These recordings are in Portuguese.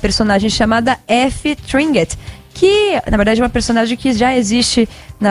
personagem chamada F. Trinket, que na verdade é uma personagem que já existe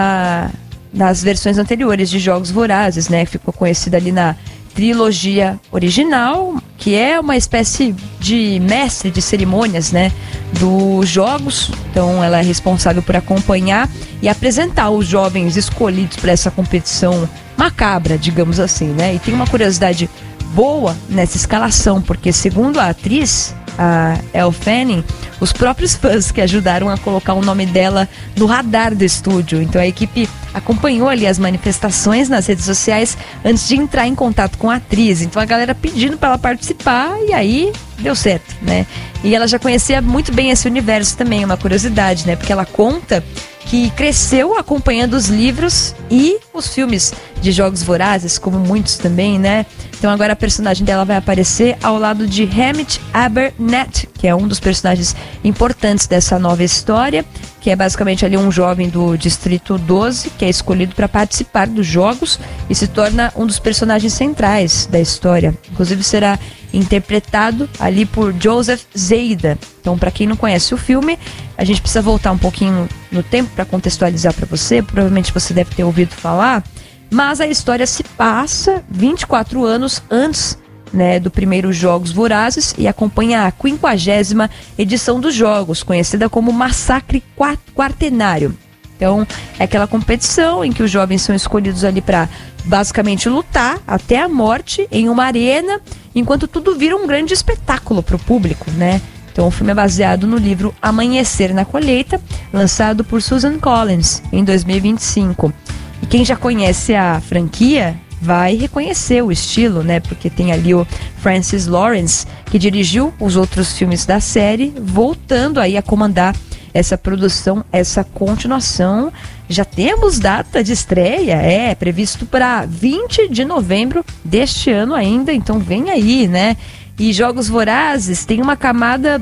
nas versões anteriores de Jogos Vorazes, né? Ficou conhecida ali na trilogia original, que é uma espécie de mestre de cerimônias, né, dos jogos. Então ela é responsável por acompanhar e apresentar os jovens escolhidos para essa competição macabra, digamos assim, né? E tem uma curiosidade boa nessa escalação, porque segundo a atriz, a Elle Fanning, os próprios fãs que ajudaram a colocar o nome dela no radar do estúdio. Então a equipe acompanhou ali as manifestações nas redes sociais antes de entrar em contato com a atriz. Então a galera pedindo para ela participar e aí deu certo, né? E ela já conhecia muito bem esse universo também, uma curiosidade, né? Porque ela conta que cresceu acompanhando os livros e os filmes de Jogos Vorazes, como muitos também, né? Então agora a personagem dela vai aparecer ao lado de Hammett Abernathy, que é um dos personagens importantes dessa nova história, que é basicamente ali um jovem do Distrito 12, que é escolhido para participar dos jogos e se torna um dos personagens centrais da história. Inclusive será interpretado ali por Joseph Zada. Então, para quem não conhece o filme, a gente precisa voltar um pouquinho no tempo para contextualizar para você. Provavelmente você deve ter ouvido falar, mas a história se passa 24 anos antes, né, do primeiro Jogos Vorazes e acompanha a 50ª edição dos jogos, conhecida como Massacre Quaternário. Então, é aquela competição em que os jovens são escolhidos ali para basicamente lutar até a morte em uma arena, enquanto tudo vira um grande espetáculo para o público, né? Então, o filme é baseado no livro Amanhecer na Colheita, lançado por Susan Collins em 2025. E quem já conhece a franquia vai reconhecer o estilo, né? Porque tem ali o Francis Lawrence, que dirigiu os outros filmes da série, voltando aí a comandar essa produção, essa continuação. Já temos data de estreia, previsto para 20 de novembro deste ano ainda, então vem aí, né? E Jogos Vorazes tem uma camada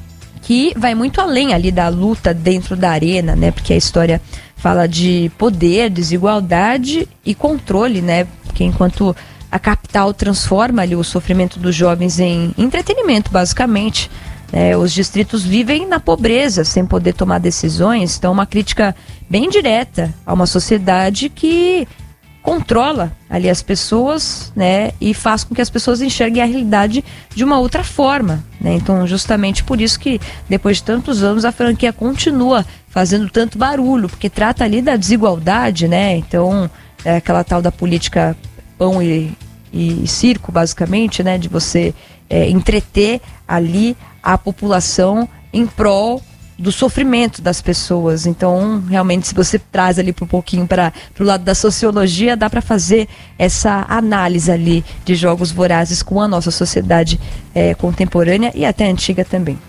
que vai muito além ali da luta dentro da arena, né? Porque a história fala de poder, desigualdade e controle, né? Porque enquanto a capital transforma ali o sofrimento dos jovens em entretenimento, basicamente, os distritos vivem na pobreza, sem poder tomar decisões. Então, uma crítica bem direta a uma sociedade que controla ali as pessoas, né, e faz com que as pessoas enxerguem a realidade de uma outra forma, né? Então, justamente por isso que, depois de tantos anos, a franquia continua fazendo tanto barulho, porque trata ali da desigualdade, né? Então, é aquela tal da política pão e circo, basicamente, né, de você entreter ali a população em prol do sofrimento das pessoas. Então, realmente, se você traz ali um pouquinho para o lado da sociologia, dá para fazer essa análise ali de Jogos Vorazes com a nossa sociedade contemporânea e até antiga também.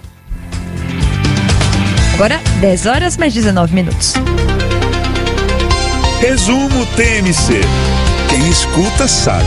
Agora, 10 horas mais 19 minutos. Resumo TMC. Quem escuta sabe.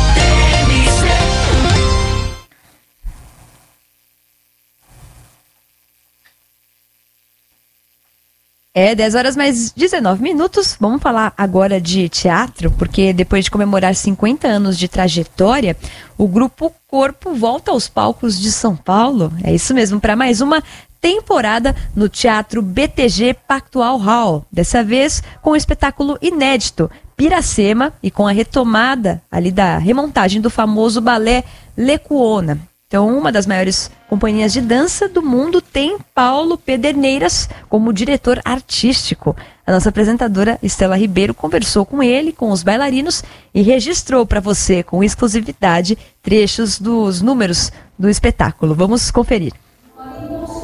É 10 horas mais 19 minutos. Vamos falar agora de teatro, porque depois de comemorar 50 anos de trajetória, o Grupo Corpo volta aos palcos de São Paulo. É isso mesmo, para mais uma temporada no Teatro BTG Pactual Hall. Dessa vez com um espetáculo inédito, Piracema, e com a retomada ali da remontagem do famoso balé Lecuona. Então, uma das maiores companhias de dança do mundo tem Paulo Pederneiras como diretor artístico. A nossa apresentadora Estela Ribeiro conversou com ele, com os bailarinos, e registrou para você, com exclusividade, trechos dos números do espetáculo. Vamos conferir.